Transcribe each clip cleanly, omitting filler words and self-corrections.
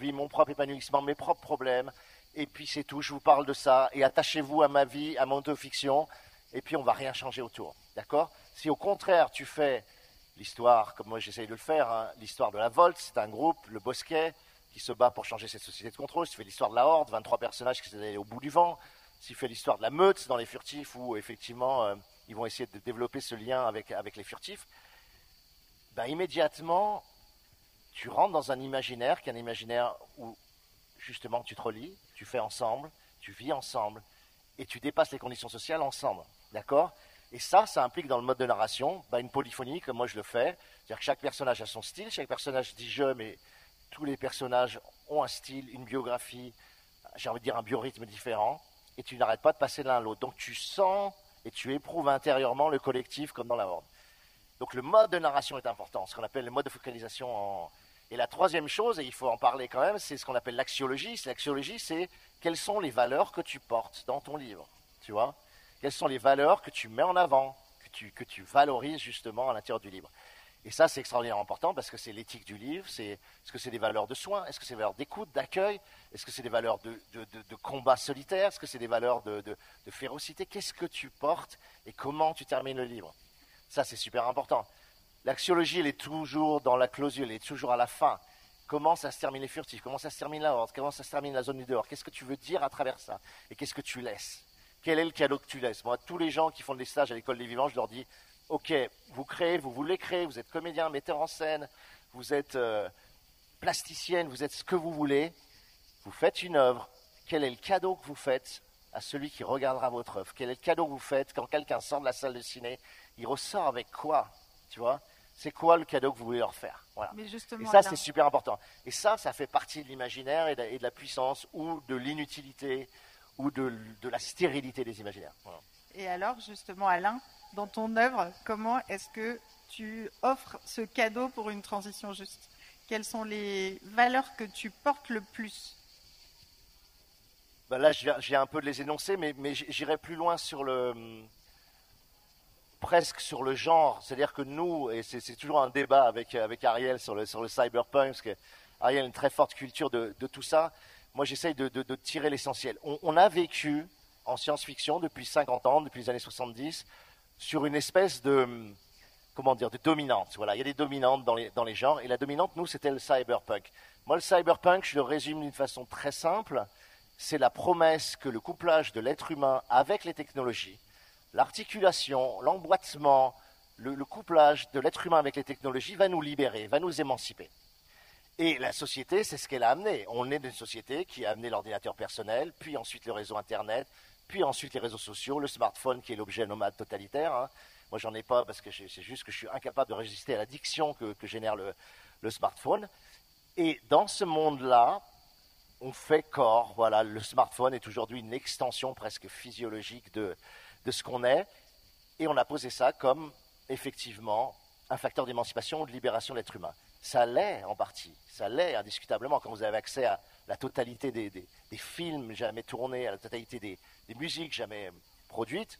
vis mon propre épanouissement, mes propres problèmes, et puis c'est tout, je vous parle de ça, et attachez-vous à ma vie, à mon autofiction, et puis on ne va rien changer autour, d'accord? Si au contraire tu fais l'histoire, comme moi j'essaye de le faire, hein, l'histoire de la Volt, c'est un groupe, le Bosquet, qui se bat pour changer cette société de contrôle. Si tu fais l'histoire de la Horde, 23 personnages qui sont allés au bout du vent. Si tu fais l'histoire de la Meute, c'est dans les Furtifs, où effectivement ils vont essayer de développer ce lien avec les Furtifs, ben, immédiatement tu rentres dans un imaginaire qui est un imaginaire où justement tu te relis, tu fais ensemble, tu vis ensemble, et tu dépasses les conditions sociales ensemble, d'accord? Et ça implique dans le mode de narration une polyphonie, comme moi je le fais. C'est-à-dire que chaque personnage a son style, chaque personnage dit je, mais tous les personnages ont un style, une biographie, j'ai envie de dire un biorhythme différent, et tu n'arrêtes pas de passer de l'un à l'autre. Donc tu sens et tu éprouves intérieurement le collectif comme dans la Horde. Donc le mode de narration est important, ce qu'on appelle le mode de focalisation. Et la troisième chose, et il faut en parler quand même, c'est ce qu'on appelle l'axiologie. L'axiologie, c'est quelles sont les valeurs que tu portes dans ton livre, tu vois? Quelles sont les valeurs que tu mets en avant, que tu valorises justement à l'intérieur du livre. Et ça, c'est extraordinairement important parce que c'est l'éthique du livre, est-ce que c'est des valeurs de soin, est-ce que c'est des valeurs d'écoute, d'accueil, est-ce que c'est des valeurs de combat solitaire, est-ce que c'est des valeurs de férocité, qu'est-ce que tu portes et comment tu termines le livre. Ça, c'est super important. L'axiologie, elle est toujours dans la closure, elle est toujours à la fin. Comment ça se termine les furtifs, comment ça se termine la horde, comment ça se termine la zone du dehors, qu'est-ce que tu veux dire à travers ça et qu'est-ce que tu laisses. Quel est le cadeau que tu laisses? Moi, tous les gens qui font des stages à l'école des vivants, je leur dis, ok, vous créez, vous voulez créer, vous êtes comédien, metteur en scène, vous êtes plasticienne, vous êtes ce que vous voulez, vous faites une œuvre, quel est le cadeau que vous faites à celui qui regardera votre œuvre? Quel est le cadeau que vous faites quand quelqu'un sort de la salle de ciné? Il ressort avec quoi? Tu vois? C'est quoi le cadeau que vous voulez leur faire? Voilà. Mais justement, et ça, c'est super important. Et ça fait partie de l'imaginaire et de la puissance ou de l'inutilité ou de la stérilité des imaginaires. Voilà. Et alors, justement, Alain, dans ton œuvre, comment est-ce que tu offres ce cadeau pour une transition juste? Quelles sont les valeurs que tu portes le plus? Ben là, je viens un peu de les énoncer, mais j'irai plus loin sur presque sur le genre. C'est-à-dire que nous, et c'est toujours un débat avec Ariel sur le cyberpunk, parce que Ariel a une très forte culture de tout ça. Moi, j'essaye de tirer l'essentiel. On a vécu en science-fiction depuis 50 ans, depuis les années 70, sur une espèce de dominante. Voilà, il y a des dominantes dans les genres, et la dominante, nous, c'était le cyberpunk. Moi, le cyberpunk, je le résume d'une façon très simple, c'est la promesse que le couplage de l'être humain avec les technologies, l'articulation, l'emboîtement, le couplage de l'être humain avec les technologies va nous libérer, va nous émanciper. Et la société, c'est ce qu'elle a amené. On est d'une société qui a amené l'ordinateur personnel, puis ensuite le réseau Internet, puis ensuite les réseaux sociaux, le smartphone qui est l'objet nomade totalitaire. Hein. Moi, j'en ai pas parce que c'est juste que je suis incapable de résister à l'addiction que génère le smartphone. Et dans ce monde-là, on fait corps. Voilà, le smartphone est aujourd'hui une extension presque physiologique de ce qu'on est. Et on a posé ça comme, effectivement, un facteur d'émancipation ou de libération de l'être humain. Ça l'est en partie, ça l'est indiscutablement. Quand vous avez accès à la totalité des films jamais tournés, à la totalité des musiques jamais produites,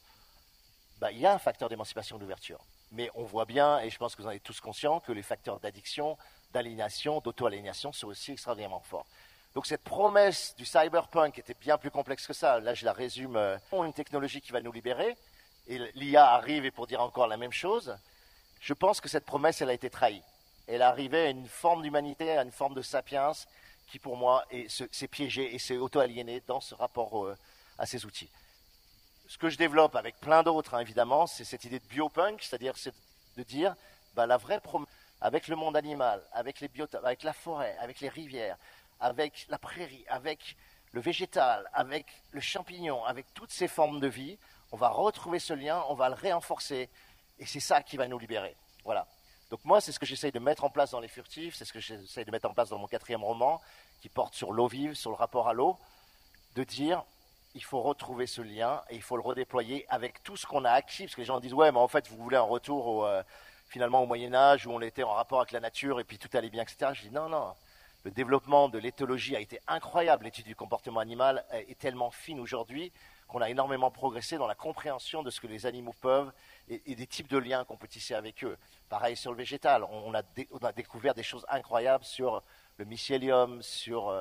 il y a un facteur d'émancipation d'ouverture. Mais on voit bien, et je pense que vous en êtes tous conscients, que les facteurs d'addiction, d'aliénation, d'auto-aliénation sont aussi extraordinairement forts. Donc cette promesse du cyberpunk était bien plus complexe que ça. Là, je la résume. Une technologie qui va nous libérer, et l'IA arrive et pour dire encore la même chose. Je pense que cette promesse, elle a été trahie. Elle arrivait à une forme d'humanité, à une forme de sapiens qui, pour moi, s'est piégé et s'est auto-aliéné dans ce rapport à ces outils. Ce que je développe avec plein d'autres, évidemment, c'est cette idée de biopunk, c'est-à-dire de dire la vraie promesse avec le monde animal, avec les biotopes, avec la forêt, avec les rivières, avec la prairie, avec le végétal, avec le champignon, avec toutes ces formes de vie, on va retrouver ce lien, on va le renforcer, et c'est ça qui va nous libérer. Voilà. Donc moi, c'est ce que j'essaye de mettre en place dans Les Furtifs, c'est ce que j'essaye de mettre en place dans mon 4e roman, qui porte sur l'eau vive, sur le rapport à l'eau, de dire, il faut retrouver ce lien, et il faut le redéployer avec tout ce qu'on a acquis, parce que les gens disent, ouais, mais en fait, vous voulez un retour finalement au Moyen-Âge, où on était en rapport avec la nature, et puis tout allait bien, etc. Je dis, non, le développement de l'éthologie a été incroyable, l'étude du comportement animal est tellement fine aujourd'hui, qu'on a énormément progressé dans la compréhension de ce que les animaux peuvent, et des types de liens qu'on peut tisser avec eux. Pareil sur le végétal, on a découvert des choses incroyables sur le mycélium, sur